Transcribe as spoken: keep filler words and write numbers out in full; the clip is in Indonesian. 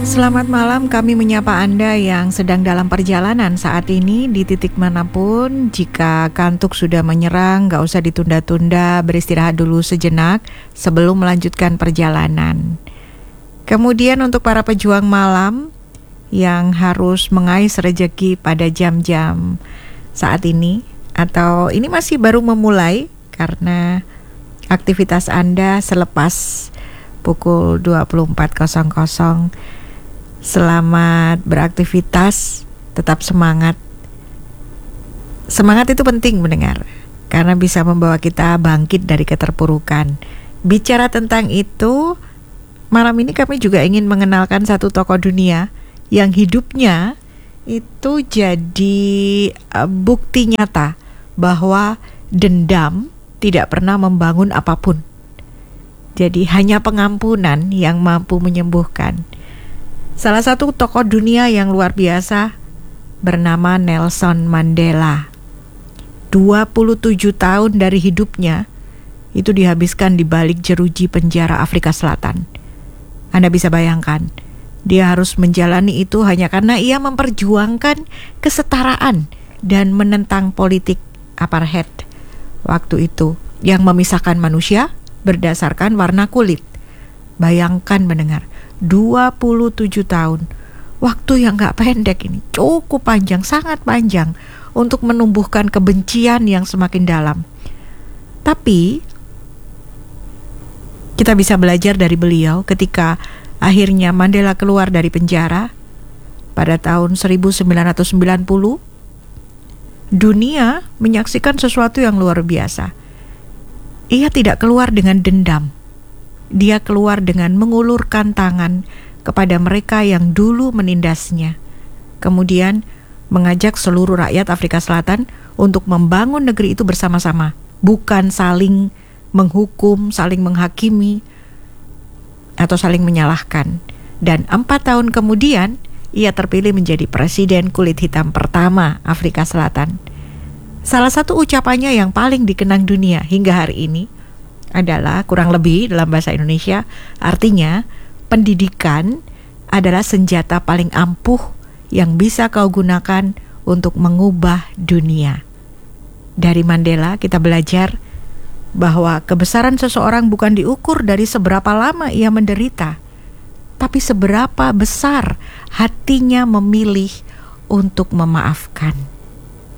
Selamat malam, kami menyapa Anda yang sedang dalam perjalanan saat ini di titik manapun. Jika kantuk sudah menyerang, gak usah ditunda-tunda, beristirahat dulu sejenak sebelum melanjutkan perjalanan. Kemudian untuk para pejuang malam yang harus mengais rezeki pada jam-jam saat ini, atau ini masih baru memulai karena aktivitas Anda selepas pukul dua puluh empat nol nol. Selamat beraktivitas, tetap semangat. Semangat itu penting mendengar, karena bisa membawa kita bangkit dari keterpurukan. Bicara tentang itu, malam ini kami juga ingin mengenalkan satu tokoh dunia yang hidupnya itu jadi uh, bukti nyata bahwa dendam tidak pernah membangun apapun. Jadi hanya pengampunan yang mampu menyembuhkan. Salah satu tokoh dunia yang luar biasa bernama Nelson Mandela. dua puluh tujuh tahun dari hidupnya itu dihabiskan di balik jeruji penjara Afrika Selatan. Anda bisa bayangkan, dia harus menjalani itu hanya karena ia memperjuangkan kesetaraan dan menentang politik apartheid waktu itu yang memisahkan manusia berdasarkan warna kulit. Bayangkan mendengar, dua puluh tujuh tahun, waktu yang gak pendek ini, cukup panjang, sangat panjang untuk menumbuhkan kebencian yang semakin dalam. Tapi kita bisa belajar dari beliau ketika akhirnya Mandela keluar dari penjara pada tahun seribu sembilan ratus sembilan puluh. Dunia menyaksikan sesuatu yang luar biasa. Ia tidak keluar dengan dendam. Dia keluar dengan mengulurkan tangan kepada mereka yang dulu menindasnya. Kemudian mengajak seluruh rakyat Afrika Selatan untuk membangun negeri itu bersama-sama, bukan saling menghukum, saling menghakimi, atau saling menyalahkan. Dan empat tahun kemudian, ia terpilih menjadi presiden kulit hitam pertama Afrika Selatan. Salah satu ucapannya yang paling dikenang dunia hingga hari ini adalah kurang lebih dalam bahasa Indonesia, artinya pendidikan adalah senjata paling ampuh yang bisa kau gunakan untuk mengubah dunia. Dari Mandela kita belajar bahwa kebesaran seseorang bukan diukur dari seberapa lama ia menderita, tapi seberapa besar hatinya memilih untuk memaafkan.